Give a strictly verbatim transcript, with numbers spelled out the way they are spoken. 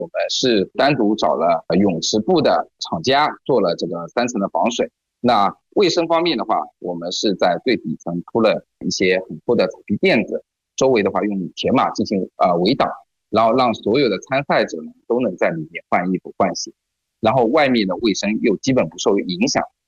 我们是单独找了泳池部的厂家做了这个三层的防水。那卫生方面的话，我们是在最底层铺了一些很厚的草皮垫子，周围的话用铁马进行呃围挡，然后让所有的参赛者呢都能在里面换衣服换鞋，然后外面的卫生又基本不受影响。